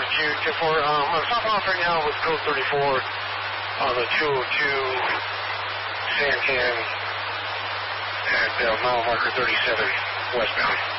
2-4. I'm stopping off right now with code 34 on the 202 Santan at mile marker 37 westbound.